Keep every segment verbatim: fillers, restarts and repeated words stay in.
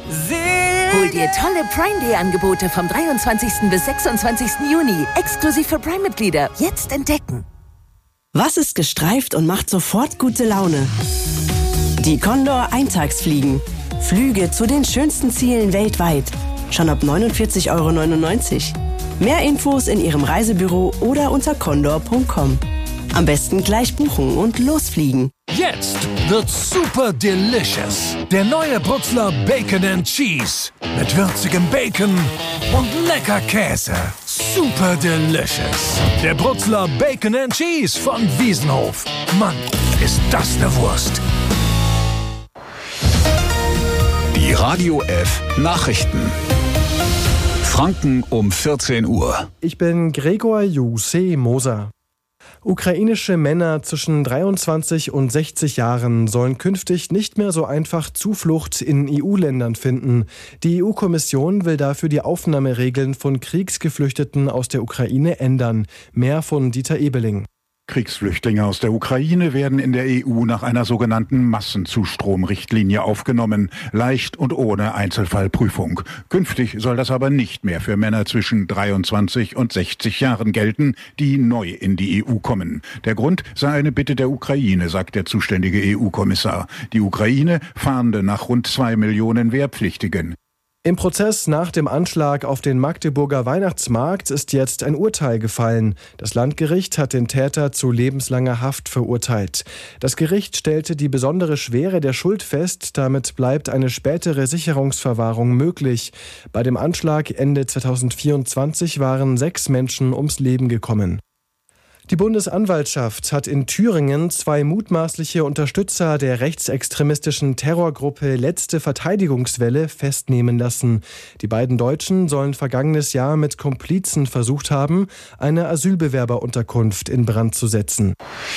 Hol dir tolle Prime Day Angebote vom dreiundzwanzigsten bis sechsundzwanzigsten Juni. Exklusiv für Prime-Mitglieder. Jetzt entdecken. Was ist gestreift und macht sofort gute Laune? Die Condor Eintagsfliegen. Flüge zu den schönsten Zielen weltweit. Schon ab neunundvierzig Euro neunundneunzig. Mehr Infos in Ihrem Reisebüro oder unter condor punkt com. Am besten gleich buchen und losfliegen. Jetzt wird's super delicious. Der neue Bruxler Bacon and Cheese. Mit würzigem Bacon und lecker Käse. Super delicious. Der Bruxler Bacon and Cheese von Wiesenhof. Mann, ist das eine Wurst. Die Radio F Nachrichten. Franken um vierzehn Uhr. Ich bin Gregor Juse Moser. Ukrainische Männer zwischen dreiundzwanzig und sechzig Jahren sollen künftig nicht mehr so einfach Zuflucht in E U-Ländern finden. Die E U-Kommission will dafür die Aufnahmeregeln von Kriegsgeflüchteten aus der Ukraine ändern. Mehr von Dieter Ebeling. Kriegsflüchtlinge aus der Ukraine werden in der E U nach einer sogenannten Massenzustromrichtlinie aufgenommen, leicht und ohne Einzelfallprüfung. Künftig soll das aber nicht mehr für Männer zwischen dreiundzwanzig und sechzig Jahren gelten, die neu in die E U kommen. Der Grund sei eine Bitte der Ukraine, sagt der zuständige E U-Kommissar. Die Ukraine fahnde nach rund zwei Millionen Wehrpflichtigen. Im Prozess nach dem Anschlag auf den Magdeburger Weihnachtsmarkt ist jetzt ein Urteil gefallen. Das Landgericht hat den Täter zu lebenslanger Haft verurteilt. Das Gericht stellte die besondere Schwere der Schuld fest. Damit bleibt eine spätere Sicherungsverwahrung möglich. Bei dem Anschlag Ende zweitausendvierundzwanzig waren sechs Menschen ums Leben gekommen. Die Bundesanwaltschaft hat in Thüringen zwei mutmaßliche Unterstützer der rechtsextremistischen Terrorgruppe Letzte Verteidigungswelle festnehmen lassen. Die beiden Deutschen sollen vergangenes Jahr mit Komplizen versucht haben, eine Asylbewerberunterkunft in Brand zu setzen.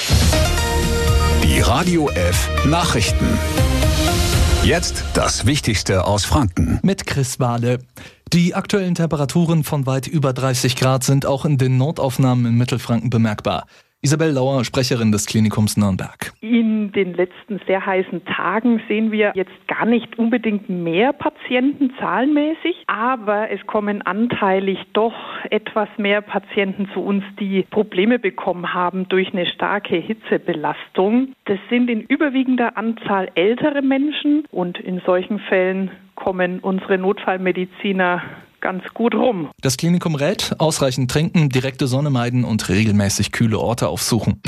Die Radio F Nachrichten. Jetzt das Wichtigste aus Franken. Mit Chris Wade. Die aktuellen Temperaturen von weit über dreißig Grad sind auch in den Notaufnahmen in Mittelfranken bemerkbar. Isabel Lauer, Sprecherin des Klinikums Nürnberg. In den letzten sehr heißen Tagen sehen wir jetzt gar nicht unbedingt mehr Patienten zahlenmäßig, aber es kommen anteilig doch etwas mehr Patienten zu uns, die Probleme bekommen haben durch eine starke Hitzebelastung. Das sind in überwiegender Anzahl ältere Menschen und in solchen Fällen kommen unsere Notfallmediziner ganz gut rum. Das Klinikum rät, ausreichend trinken, direkte Sonne meiden und regelmäßig kühle Orte aufsuchen.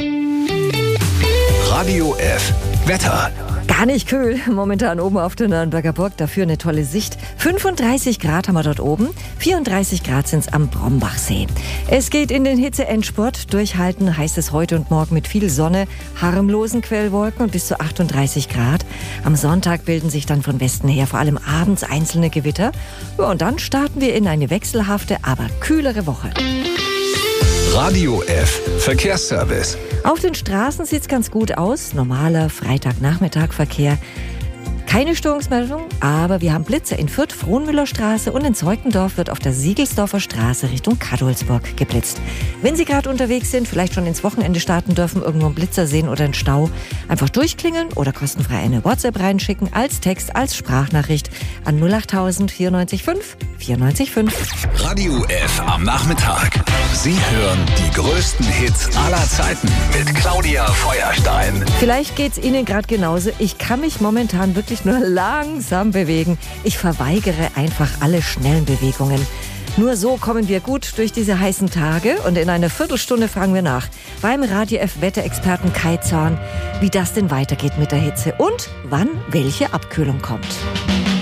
Radio F Wetter. Gar nicht kühl, momentan oben auf der Nürnberger Burg, dafür eine tolle Sicht. fünfunddreißig Grad haben wir dort oben, vierunddreißig Grad sind es am Brombachsee. Es geht in den Hitze-Endspurt, durchhalten heißt es heute und morgen mit viel Sonne, harmlosen Quellwolken und bis zu achtunddreißig Grad. Am Sonntag bilden sich dann von Westen her vor allem abends einzelne Gewitter. Ja, und dann starten wir in eine wechselhafte, aber kühlere Woche. Radio F Verkehrsservice. Auf den Straßen sieht es ganz gut aus. Normaler Freitagnachmittag-Verkehr. Keine Störungsmeldung, aber wir haben Blitze in Fürth, Frohnmüllerstraße und in Zeutendorf wird auf der Siegelsdorfer Straße Richtung Kadolsburg geblitzt. Wenn Sie gerade unterwegs sind, vielleicht schon ins Wochenende starten dürfen, irgendwo einen Blitzer sehen oder einen Stau, einfach durchklingeln oder kostenfrei eine WhatsApp reinschicken, als Text, als Sprachnachricht an null acht tausend vierundneunzig fünf vierundneunzig fünf. Radio F am Nachmittag. Sie hören die größten Hits aller Zeiten mit Claudia Feuerstein. Vielleicht geht's Ihnen gerade genauso. Ich kann mich momentan wirklich nur langsam bewegen. Ich verweigere einfach alle schnellen Bewegungen. Nur so kommen wir gut durch diese heißen Tage und in einer Viertelstunde fragen wir nach beim Radio F Wetterexperten Kai Zorn, wie das denn weitergeht mit der Hitze und wann welche Abkühlung kommt.